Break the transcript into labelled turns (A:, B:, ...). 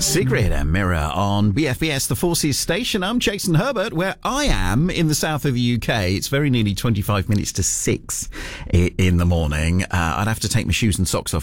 A: Sigrid and Mirror on BFBS, the Forces station. I'm Jason Herbert, where I am in the south of the UK. It's very nearly 25 minutes to 6 in the morning. I'd have to take my shoes and socks off